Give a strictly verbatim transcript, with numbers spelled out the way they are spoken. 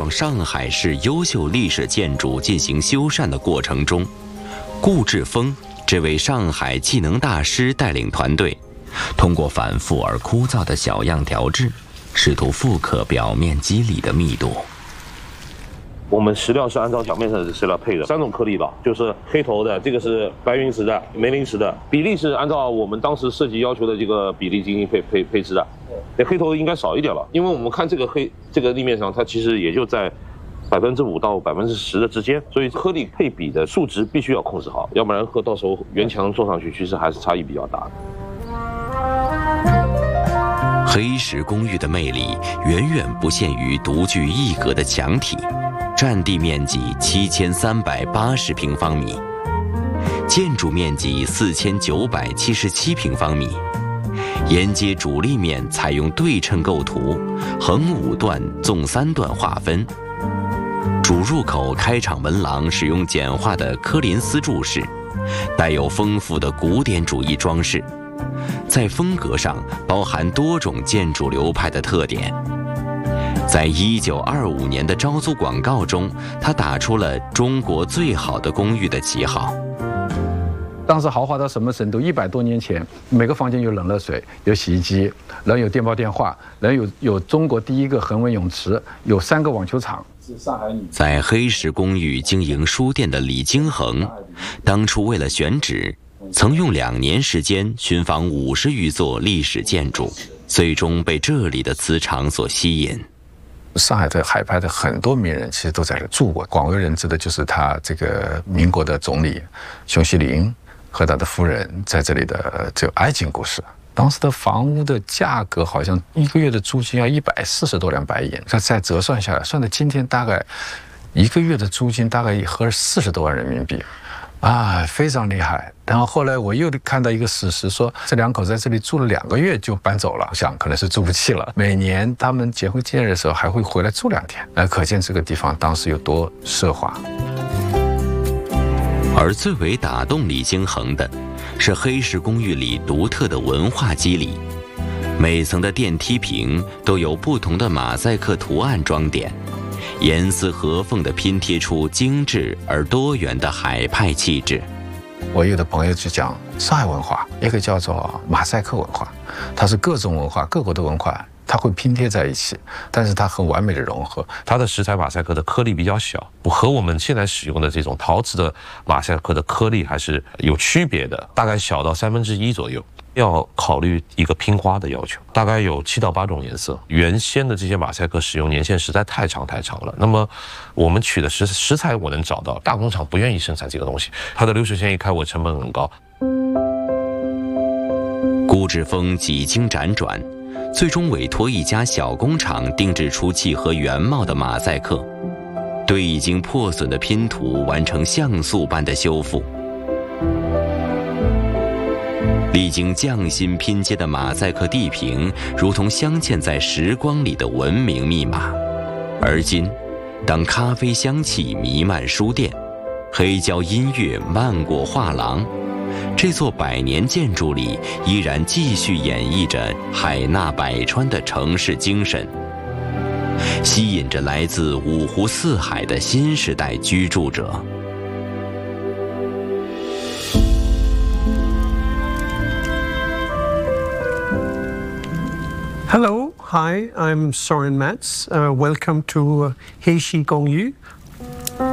往上海市优秀历史建筑进行修缮的过程中，顾志峰这位上海技能大师带领团队，通过反复而枯燥的小样调制，试图复刻表面肌理的密度。 我们石料是按照表面上的石料配的，三种颗粒吧，就是黑头的，这个是白云石的，梅林石的，比例是按照我们当时设计要求的这个比例进行配配配置的。那黑头应该少一点了，因为我们看这个黑这个立面上，它其实也就在百分之五到百分之十的之间，所以颗粒配比的数值必须要控制好，要不然和到时候原墙做上去，其实还是差异比较大的。 黑石公寓的魅力远远不限于独具一格的墙体。占地面积七千三百八十平方米，建筑面积四千九百七十七平方米，沿街主立面采用对称构图，横五段、纵三段划分。主入口开场门廊使用简化的柯林斯柱式，带有丰富的古典主义装饰，在风格上包含多种建筑流派的特点。在一九二五年的招租广告中，他打出了中国最好的公寓的旗号。 当时豪华到什么程度？一百多年前，每个房间有冷热水，有洗衣机，能有电报电话，能有有中国第一个恒温泳池，有三个网球场。 在黑石公寓经营书店的李金恒，当初为了选址，曾用两年时间寻访五十余座历史建筑，最终被这里的磁场所吸引。 上海的海派的很多名人其实都在这住过，广为人知的就是他这个民国的总理熊希龄和他的夫人在这里的这个爱情故事。当时的房屋的价格好像一个月的租金要一百四十多两白银，它再折算下来，算到今天大概一个月的租金大概也合四十多万人民币。啊，非常厉害。然后后来我又看到一个史实，说这两口在这里住了两个月就搬走了，想可能是住不起了。每年他们结婚纪念日的时候还会回来住两天，那可见这个地方当时有多奢华。 而最为打动李金恒的，是黑石公寓里独特的文化肌理，每层的电梯屏都有不同的马赛克图案装点。严丝合缝地拼贴出精致而多元的海派气质。 我有的朋友就讲上海文化，一个叫做马赛克文化，它是各种文化、各国的文化，它会拼贴在一起，但是它很完美的融合。 它的石材马赛克的颗粒比较小，和我们现在使用的这种陶瓷的马赛克的颗粒还是有区别的，大概小到三分之一左右。要考虑一个拼花的要求，大概有七到八种颜色。原先的这些马赛克使用年限实在太长太长了。那么我们取的食食材我能找到，大工厂不愿意生产这个东西，它的流水线一开，我成本很高。 顾志峰几经辗转，最终委托一家小工厂定制出契合原貌的马赛克，对已经破损的拼图完成像素般的修复。历经匠心拼接的马赛克地屏，如同镶嵌在时光里的文明密码。而今，当咖啡香气弥漫书店，黑胶音乐漫过画廊，这座百年建筑里依然继续演绎着海纳百川的城市精神，吸引着来自五湖四海的新时代居住者。 Hello, hi, I'm Soren Metz. Uh, welcome to uh, Heishi Gongyu.